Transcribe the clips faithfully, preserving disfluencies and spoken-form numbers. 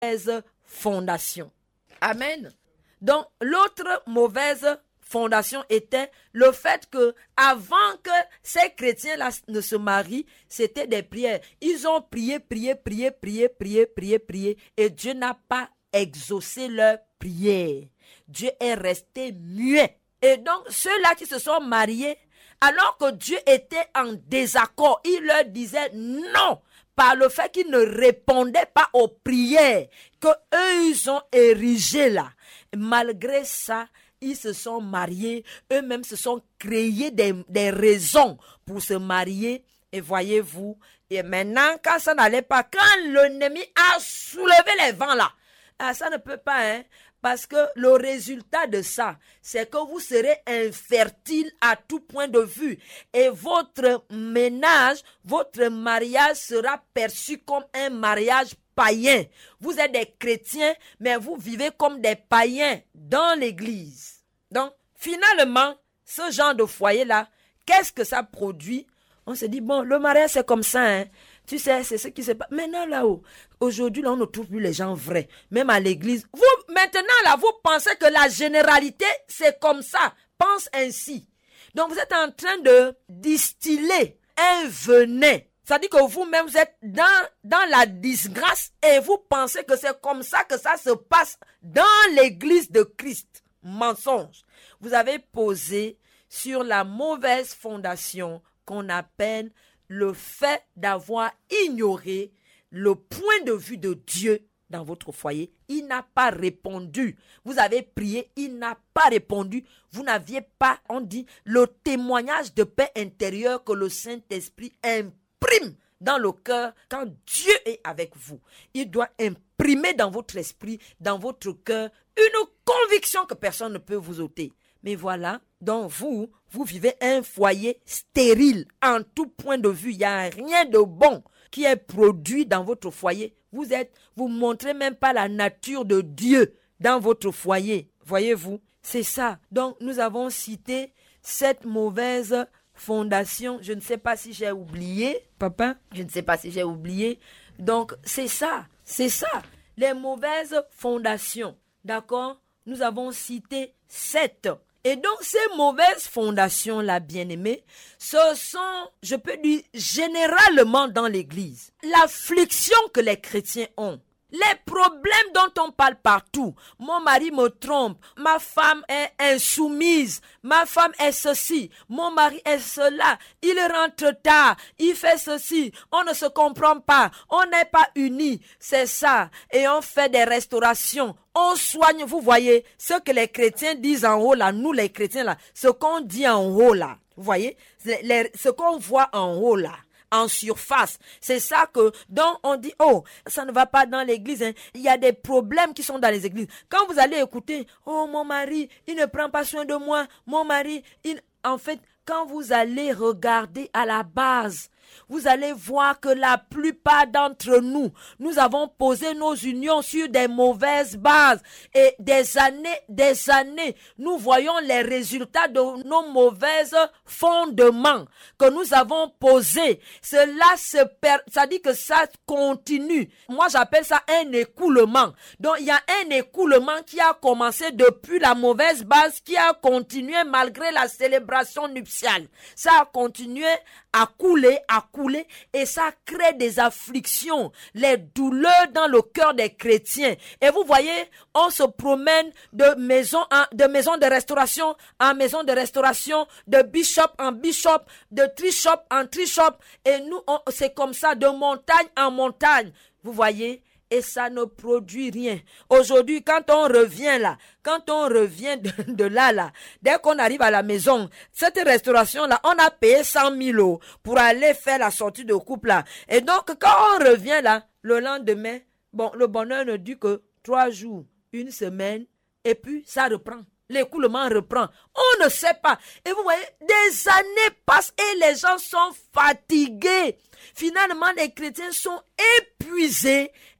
fondation. Amen. Donc, l'autre mauvaise fondation était le fait que avant que ces chrétiens-là ne se marient, c'était des prières. Ils ont prié, prié, prié, prié, prié, prié, prié, et Dieu n'a pas exaucé leur prière. Dieu est resté muet. Et donc, ceux-là qui se sont mariés, alors que Dieu était en désaccord, il leur disait non, par le fait qu'ils ne répondaient pas aux prières que eux ils ont érigées là. Malgré ça, ils se sont mariés, eux-mêmes se sont créés des, des raisons pour se marier. Et voyez-vous, et maintenant, quand ça n'allait pas, quand l'ennemi a soulevé les vents là, ah, ça ne peut pas, hein. Parce que le résultat de ça, c'est que vous serez infertile à tout point de vue. Et votre ménage, votre mariage sera perçu comme un mariage païen. Vous êtes des chrétiens, mais vous vivez comme des païens dans l'église. Donc, finalement, ce genre de foyer-là, qu'est-ce que ça produit? On se dit, bon, le mariage, c'est comme ça, hein. Tu sais, c'est ce qui se passe. Maintenant, là-haut, aujourd'hui, là, on ne trouve plus les gens vrais. Même à l'église. Vous, maintenant, là, vous pensez que la généralité, c'est comme ça. Pense ainsi. Donc, vous êtes en train de distiller un venin. C'est-à-dire que vous-même, vous êtes dans, dans la disgrâce et vous pensez que c'est comme ça que ça se passe dans l'église de Christ. Mensonge. Vous avez posé sur la mauvaise fondation qu'on appelle le fait d'avoir ignoré le point de vue de Dieu dans votre foyer. Il n'a pas répondu. Vous avez prié, il n'a pas répondu. Vous n'aviez pas, on dit, le témoignage de paix intérieure que le Saint-Esprit imprime dans le cœur quand Dieu est avec vous. Il doit imprimer dans votre esprit, dans votre cœur, une conviction que personne ne peut vous ôter. Mais voilà, donc vous, vous vivez un foyer stérile en tout point de vue. Il n'y a rien de bon qui est produit dans votre foyer. Vous êtes, vous montrez même pas la nature de Dieu dans votre foyer. Voyez-vous, c'est ça. Donc nous avons cité cette mauvaise fondation. Je ne sais pas si j'ai oublié, papa. Je ne sais pas si j'ai oublié. Donc c'est ça, c'est ça. Les mauvaises fondations, d'accord? Nous avons cité sept. Et donc, ces mauvaises fondations-là, bien-aimés, ce sont, je peux dire, généralement dans l'église, l'affliction que les chrétiens ont. Les problèmes dont on parle partout. Mon mari me trompe. Ma femme est insoumise. Ma femme est ceci. Mon mari est cela. Il rentre tard. Il fait ceci. On ne se comprend pas. On n'est pas unis. C'est ça. Et on fait des restaurations. On soigne, vous voyez, ce que les chrétiens disent en haut là. Nous les chrétiens là. Ce qu'on dit en haut là. Vous voyez, les, ce qu'on voit en haut là. En surface, c'est ça que, donc on dit, oh, ça ne va pas dans l'église, hein. Il y a des problèmes qui sont dans les églises. Quand vous allez écouter, oh, mon mari, il ne prend pas soin de moi, mon mari, il, en fait, quand vous allez regarder à la base, vous allez voir que la plupart d'entre nous, nous avons posé nos unions sur des mauvaises bases. Et des années, des années, nous voyons les résultats de nos mauvais fondements que nous avons posés. Cela se perd, ça dit que ça continue. Moi, j'appelle ça un écoulement. Donc, il y a un écoulement qui a commencé depuis la mauvaise base, qui a continué malgré la célébration nuptiale. Ça a continué à couler, à couler, et ça crée des afflictions, les douleurs dans le cœur des chrétiens. Et vous voyez, on se promène de maison en, de maison de restauration en maison de restauration, de bishop en bishop, de trishop en trishop, et nous, on, c'est comme ça, de montagne en montagne. Vous voyez? Et ça ne produit rien. Aujourd'hui, quand on revient là, quand on revient de, de là, là, dès qu'on arrive à la maison, cette restauration-là, on a payé cent mille euros pour aller faire la sortie de couple là. Et donc, quand on revient là, le lendemain, bon, le bonheur ne dure que trois jours, une semaine, et puis ça reprend. L'écoulement reprend. On ne sait pas. Et vous voyez, des années passent et les gens sont fatigués. Finalement, les chrétiens sont épuisés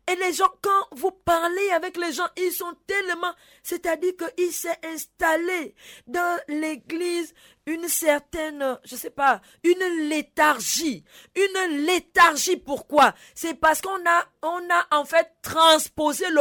Et les gens, quand vous parlez avec les gens, ils sont tellement... C'est-à-dire qu'il s'est installé dans l'église une certaine, je sais pas, une léthargie. Une léthargie, pourquoi? C'est parce qu'on a, on a en fait transposé le